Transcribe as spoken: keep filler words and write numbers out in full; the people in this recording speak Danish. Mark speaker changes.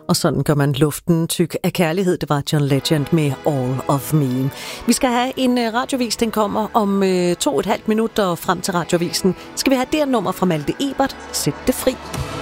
Speaker 1: Og sådan gør man luften tyk af kærlighed. Det var John Legend med All of Me. Vi skal have en uh, radiovis, den kommer om uh, to og et halvt minutter frem til radiovisen. Skal vi have det nummer fra Malte Ebert, Sæt det fri.